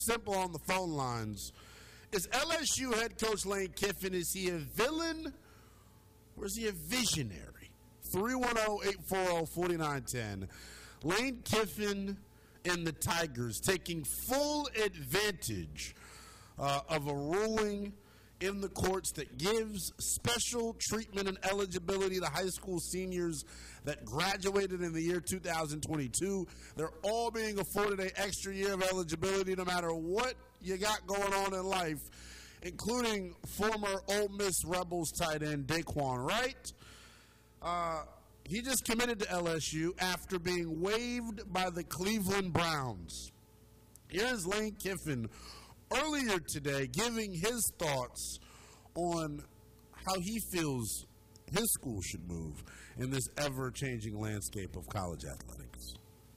Simple on the phone lines. Is LSU head coach Lane Kiffin, is he a villain or is he a visionary? 310-840-4910. Lane Kiffin and the Tigers taking full advantage of a ruling in the courts that gives special treatment and eligibility to high school seniors that graduated in the year 2022. They're all being afforded an extra year of eligibility no matter what you got going on in life, including former Ole Miss Rebels tight end Daquan Wright. He just committed to LSU after being waived by the Cleveland Browns. Here's Lane Kiffin earlier today giving his thoughts on how he feels his school should move in this ever-changing landscape of college athletics.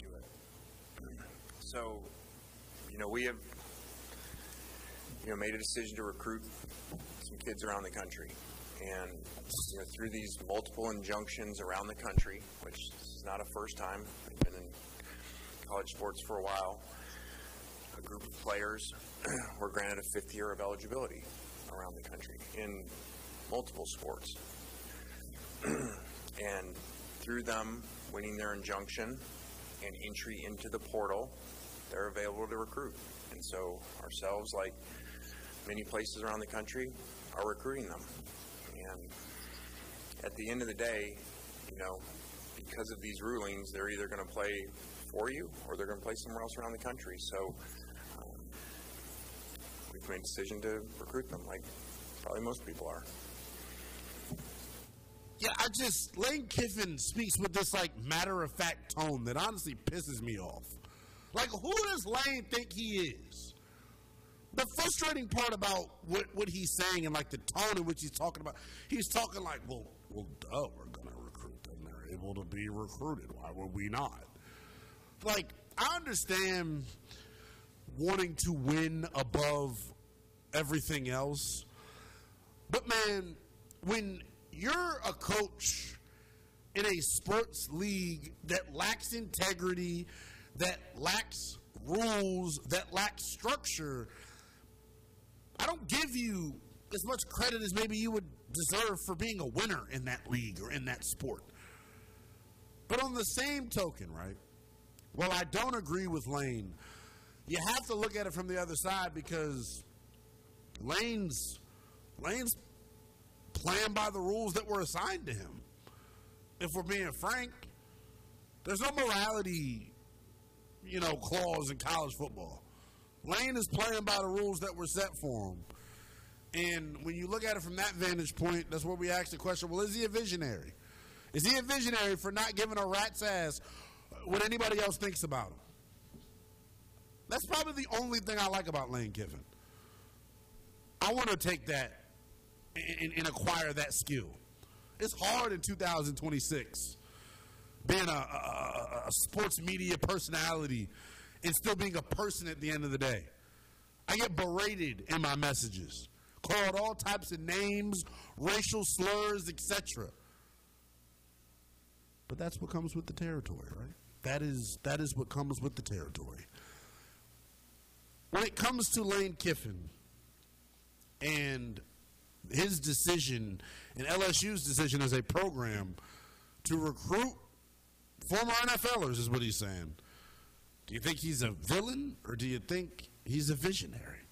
So, we have, made a decision to recruit some kids around the country. And, through these multiple injunctions around the country, which is not a first time, I've been in college sports for a while, a group of players were granted a fifth year of eligibility around the country in multiple sports. And through them winning their injunction and entry into the portal, they're available to recruit. And so ourselves, like many places around the country, are recruiting them. And at the end of the day, because of these rulings, they're either going to play for you or they're going to play somewhere else around the country. So we've made a decision to recruit them, like probably most people are. Yeah, Lane Kiffin speaks with this, matter-of-fact tone that honestly pisses me off. Who does Lane think he is? The frustrating part about what he's saying and, the tone in which he's talking about, he's talking well, duh, we're going to recruit them. They're able to be recruited. Why would we not? I understand wanting to win above everything else, but, man, when you're a coach in a sports league that lacks integrity, that lacks rules, that lacks structure, I don't give you as much credit as maybe you would deserve for being a winner in that league or in that sport. But on the same token, right, while I don't agree with Lane, you have to look at it from the other side because Lane's playing by the rules that were assigned to him. If we're being frank, there's no morality, clause in college football. Lane is playing by the rules that were set for him. And when you look at it from that vantage point, that's where we ask the question, well, is he a visionary? Is he a visionary for not giving a rat's ass what anybody else thinks about him? That's probably the only thing I like about Lane Kiffin. I want to take that and acquire that skill. It's hard in 2026 being a sports media personality and still being a person at the end of the day. I get berated in my messages, called all types of names, racial slurs, etc. But that's what comes with the territory, right? That is what comes with the territory. When it comes to Lane Kiffin and his decision and LSU's decision as a program to recruit former NFLers is what he's saying. Do you think he's a villain or do you think he's a visionary?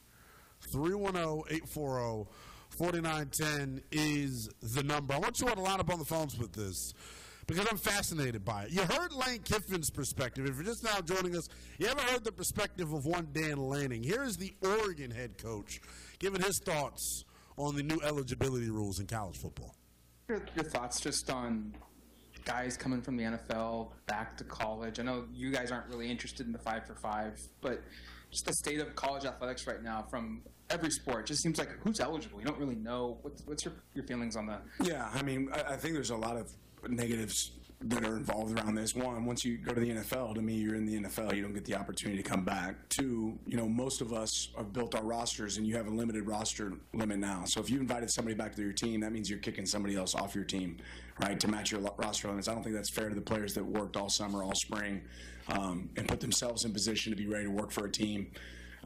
310-840-4910 is the number. I want you all to line up on the phones with this because I'm fascinated by it. You heard Lane Kiffin's perspective. If you're just now joining us, you haven't heard the perspective of one Dan Lanning. Here is the Oregon head coach giving his thoughts on the new eligibility rules in college football. Your thoughts just on guys coming from the NFL back to college. I know you guys aren't really interested in the 5-for-5, but just the state of college athletics right now from every sport just seems like who's eligible. You don't really know. What's your feelings on that? Yeah, I think there's a lot of negatives that are involved around this. One, once you go to the NFL, to me, you're in the NFL. You don't get the opportunity to come back. Two, most of us have built our rosters, and you have a limited roster limit now. So if you invited somebody back to your team, that means you're kicking somebody else off your team, right, to match your roster limits. I don't think that's fair to the players that worked all summer, all spring, and put themselves in position to be ready to work for a team.